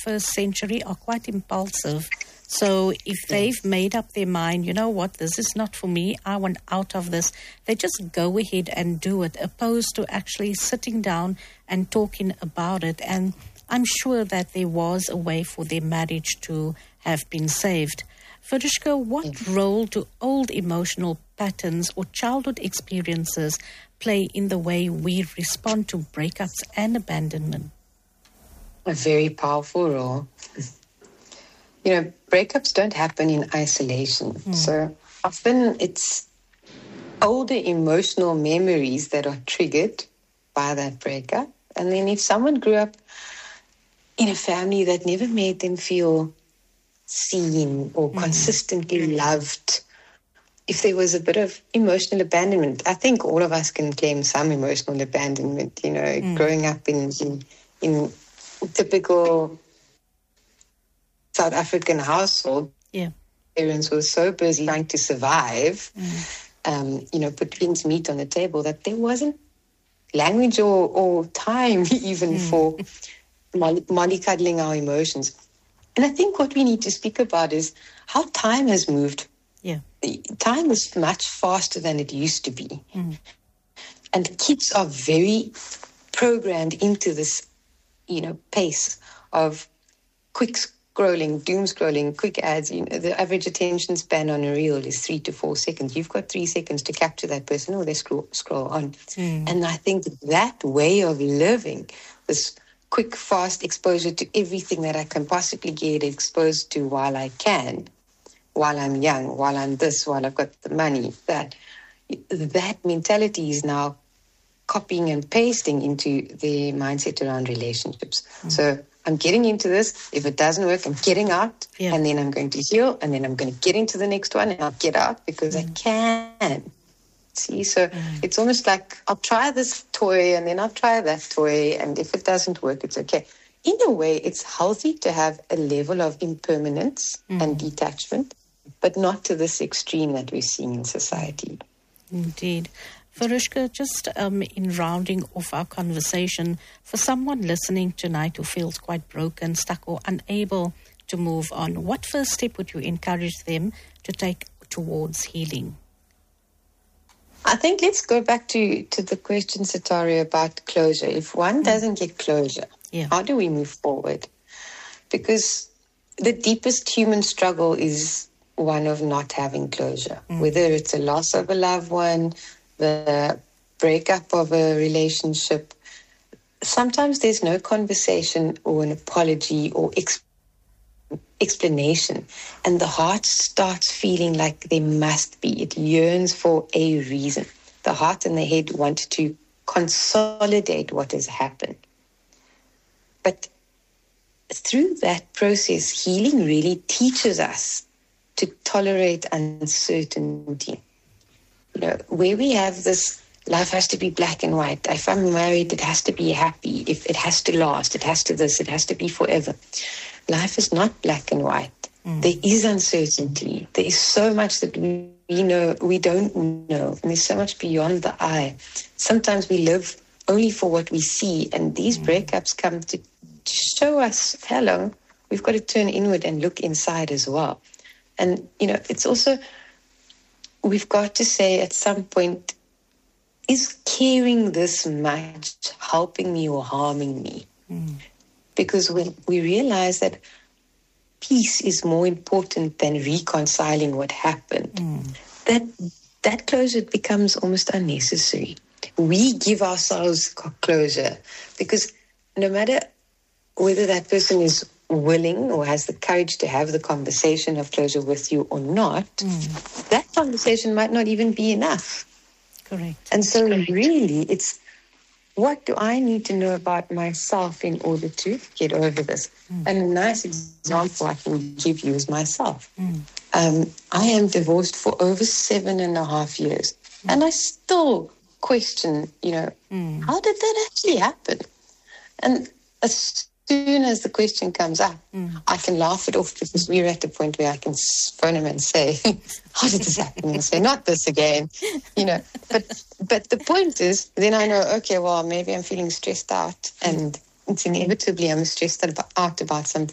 21st century are quite impulsive. So if they've made up their mind, you know what, this is not for me, I want out of this, they just go ahead and do it, opposed to actually sitting down and talking about it. And I'm sure that there was a way for their marriage to have been saved. Veriska, what role do old emotional patterns or childhood experiences play in the way we respond to breakups and abandonment? A very powerful role. You know, breakups don't happen in isolation. So often it's older emotional memories that are triggered by that breakup. And then if someone grew up in a family that never made them feel seen or consistently loved, if there was a bit of emotional abandonment, I think all of us can claim some emotional abandonment, you know, growing up in typical South African household. Parents were so busy trying to survive, you know, put ends meat on the table, that there wasn't language or time even for mollycoddling our emotions. And I think what we need to speak about is how time has moved. Time is much faster than it used to be. And kids are very programmed into this, you know, pace of quick scrolling, doom scrolling, quick ads. You know, the average attention span on a reel is 3 to 4 seconds. You've got 3 seconds to capture that person, or they scroll on. And I think that way of living, this quick, fast exposure to everything that I can possibly get exposed to while I can, while I'm young, while I'm this, while I've got the money, that mentality is now copying and pasting into the mindset around relationships. So I'm getting into this. If it doesn't work, I'm getting out, and then I'm going to heal, and then I'm going to get into the next one, and I'll get out because I can. See, so it's almost like I'll try this toy, and then I'll try that toy, and if it doesn't work, it's okay. In a way, it's healthy to have a level of impermanence and detachment, but not to this extreme that we're seeing in society. Indeed. Veriska, just in rounding off our conversation, for someone listening tonight who feels quite broken, stuck, or unable to move on, what first step would you encourage them to take towards healing? I think let's go back to the question, Satari, about closure. If one doesn't get closure, how do we move forward? Because the deepest human struggle is one of not having closure, whether it's a loss of a loved one, the breakup of a relationship. Sometimes there's no conversation or an apology or explanation, and the heart starts feeling like there must be. It yearns for a reason. The heart and the head want to consolidate what has happened. But through that process, healing really teaches us to tolerate uncertainty. You know, where we have this, life has to be black and white. If I'm married, it has to be happy. If it has to last, it has to this, it has to be forever. Life is not black and white. There is uncertainty. There is so much that we know we don't know. And there's so much beyond the eye. Sometimes we live only for what we see. And these breakups come to show us, hello, we've got to turn inward and look inside as well. And, you know, it's also, we've got to say at some point, is caring this much helping me or harming me? Because when we realize that peace is more important than reconciling what happened, that closure becomes almost unnecessary. We give ourselves closure because no matter whether that person is willing or has the courage to have the conversation of closure with you or not, that conversation might not even be enough. Correct. And so really it's, what do I need to know about myself in order to get over this? And a nice example I can give you is myself. I am divorced for over 7.5 years. And I still question, you know, how did that actually happen? And as soon as the question comes up, I can laugh it off because we're at the point where I can phone him and say, how did this happen? And say, not this again, you know. But the point is, then I know, okay, well, maybe I'm feeling stressed out and it's inevitably I'm stressed out about something